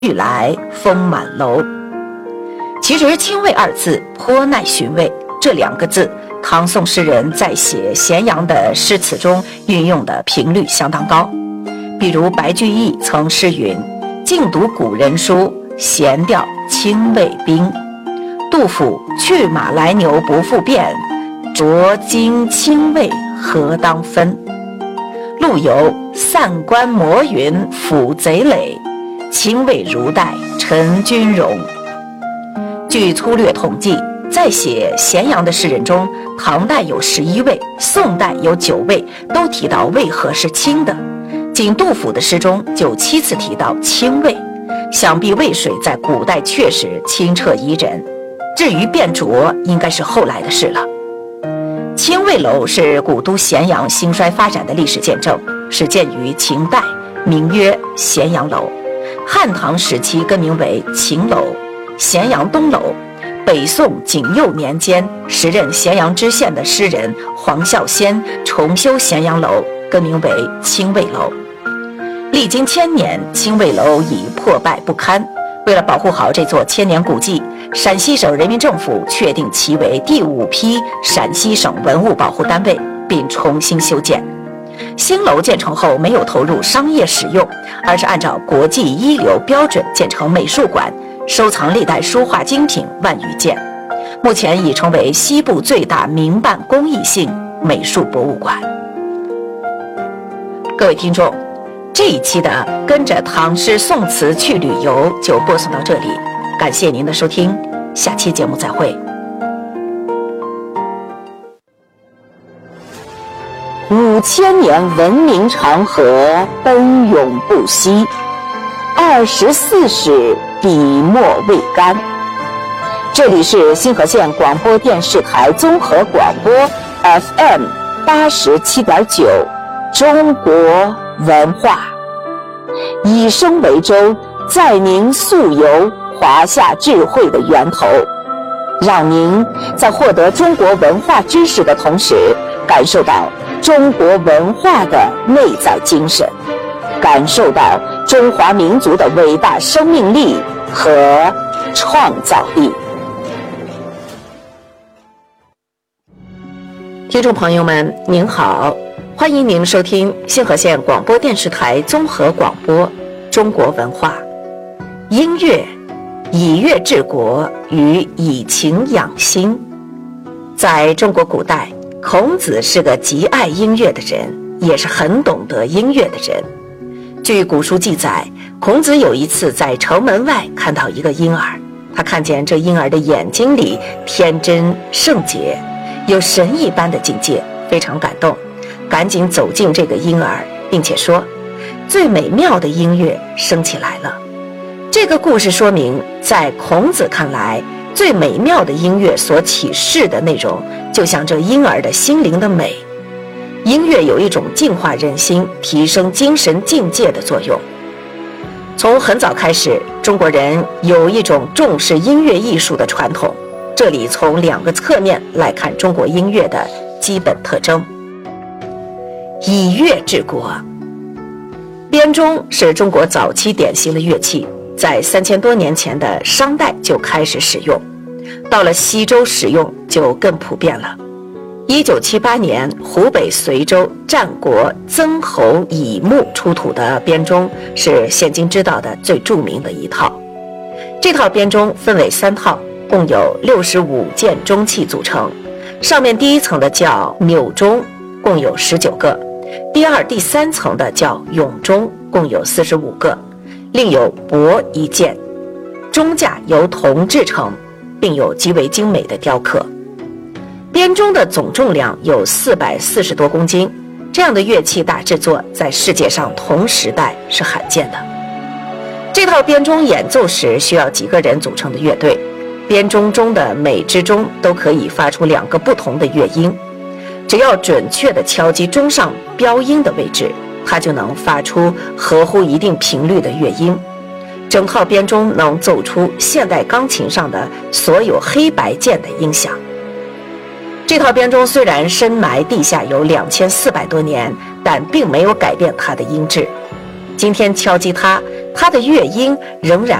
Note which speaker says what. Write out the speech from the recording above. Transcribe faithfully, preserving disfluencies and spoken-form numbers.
Speaker 1: 欲来风满楼。其实清味二字颇耐寻味，这两个字唐宋诗人在写咸阳的诗词中运用的频率相当高。比如白居易曾诗云：静读古人书，闲调清味冰。杜甫：去马来牛不复变，浊精清味何当分。陆游：散关摩云抚贼垒，清味如带陈君荣。据粗略统计，在写咸阳的诗人中，唐代有十一位，宋代有九位，都提到味和是清的。仅杜甫的诗中就七次提到清味，想必渭水在古代确实清澈宜人。至于变浊，应该是后来的事了。清味楼是古都咸阳兴衰发展的历史见证，始建于秦代，名曰咸阳楼。汉唐时期更名为秦楼、咸阳东楼。北宋景佑年间，时任咸阳知县的诗人黄孝先重修咸阳楼，更名为清味楼。历经千年，清味楼已破败不堪。为了保护好这座千年古迹，陕西省人民政府确定其为第五批陕西省文物保护单位，并重新修建。新楼建成后没有投入商业使用，而是按照国际一流标准建成美术馆，收藏历代书画精品万余件，目前已成为西部最大民办公益性美术博物馆。各位听众，这一期的跟着唐诗宋词去旅游就播送到这里，感谢您的收听，下期节目再会。五千年文明长河奔涌不息，二十四史笔墨未干。这里是新河县广播电视台综合广播 F M 八十七点九，中国文化，以声为舟，载您溯游华夏智慧的源头，让您在获得中国文化知识的同时，感受到中国文化的内在精神，感受到中华民族的伟大生命力和创造力。听众朋友们，您好，欢迎您收听新河县广播电视台综合广播中国文化。音乐以乐治国与以情养心。在中国古代，孔子是个极爱音乐的人，也是很懂得音乐的人。据古书记载，孔子有一次在城门外看到一个婴儿，他看见这婴儿的眼睛里天真圣洁，有神一般的境界，非常感动，赶紧走进这个婴儿，并且说：最美妙的音乐升起来了。这个故事说明，在孔子看来，最美妙的音乐所启示的内容，就像这婴儿的心灵的美。音乐有一种净化人心、提升精神境界的作用。从很早开始，中国人有一种重视音乐艺术的传统。这里从两个侧面来看中国音乐的基本特征。以乐治国。编钟是中国早期典型的乐器，在三千多年前的商代就开始使用，到了西周使用就更普遍了。一九七八年，湖北随州战国曾侯乙墓出土的编钟是现今知道的最著名的一套。这套编钟分为三套，共有六十五件钟器组成。上面第一层的叫钮钟，共有十九个；第二、第三层的叫俑钟，共有四十五个，另有帛一件。钟架由铜制成，并有极为精美的雕刻。编钟的总重量有四百四十多公斤，这样的乐器大制作在世界上同时代是罕见的。这套编钟演奏时需要几个人组成的乐队，编钟中的每支钟都可以发出两个不同的乐音，只要准确地敲击钟上标音的位置，它就能发出合乎一定频率的乐音。整套编钟能奏出现代钢琴上的所有黑白键的音响。这套编钟虽然深埋地下有两千四百多年，但并没有改变它的音质。今天敲击它， 它的乐音仍然